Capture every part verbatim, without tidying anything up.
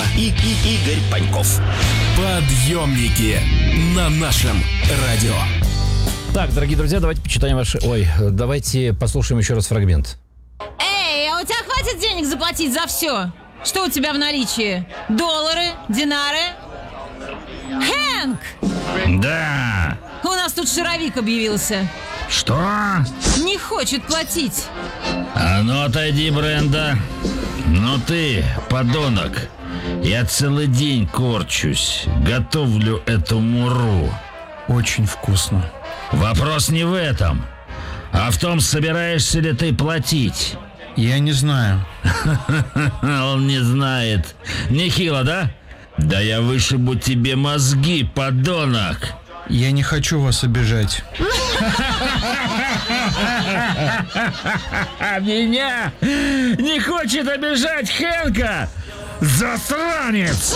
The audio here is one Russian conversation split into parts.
и, и Игорь Паньков. Подъемники на нашем радио. Так, дорогие друзья, давайте почитаем ваши... Ой, давайте послушаем еще раз фрагмент. Эй, а у тебя хватит денег заплатить за все? Что у тебя в наличии? Доллары? Динары? Хэнк! Да. У нас тут шаровик объявился. Что? Не хочет платить. А ну отойди, Бренда. Ну ты, подонок. Я целый день корчусь. Готовлю эту муру. Очень вкусно. Вопрос не в этом, а в том, собираешься ли ты платить. Я не знаю. Он не знает. Нехило, да? Да я вышибу тебе мозги, подонок. Я не хочу вас обижать. Меня не хочет обижать Хэнка. Засранец!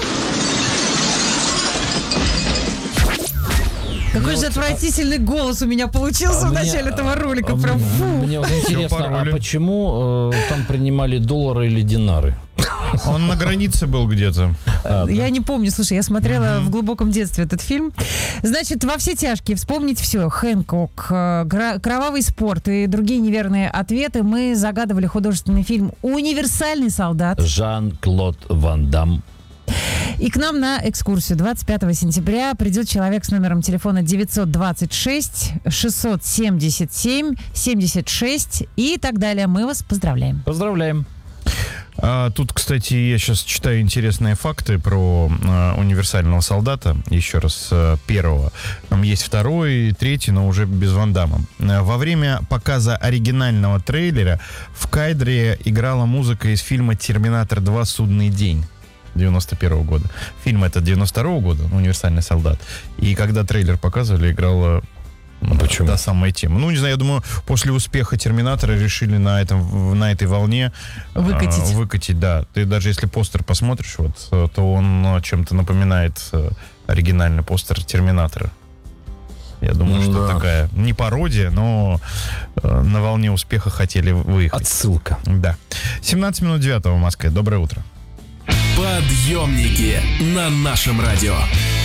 Какой же отвратительный голос у меня получился А в мне- начале этого ролика. а Прям мне- фу. Мне вот интересно, а пароли. почему э, там принимали доллары или динары? Он на границе был где-то. Я не помню, слушай, я смотрела в глубоком детстве этот фильм. Значит, «Во все тяжкие», вспомнить все, Хэнкок, э, гра- «Кровавый спорт» и другие неверные ответы. Мы загадывали художественный фильм «Универсальный солдат». Жан-Клод Ван Дам. И к нам на экскурсию двадцать пятого сентября придет человек с номером телефона девятьсот двадцать шесть шестьсот семьдесят семь семьдесят шесть и так далее. Мы вас поздравляем. Поздравляем. А, тут, кстати, я сейчас читаю интересные факты про а, универсального солдата. Еще раз, а, первого. Там есть второй, третий, но уже без Ван Дамма. А, во время показа оригинального трейлера в кадре играла музыка из фильма «Терминатор два. Судный день» девяносто первого года. Фильм это девяносто второго года, «Универсальный солдат». И когда трейлер показывали, играла... Почему? Та самая тема. Ну, не знаю, я думаю, после успеха «Терминатора» решили на, этом, на этой волне Выкатить. а, выкатить, да. Ты даже если постер посмотришь, вот, то он ну, чем-то напоминает а, оригинальный постер «Терминатора». Я думаю, Ну что да. такая не пародия, но а, на волне успеха хотели выехать. Отсылка. Да. семнадцать минут девятого в Москве. Доброе утро. Подъемники на нашем радио.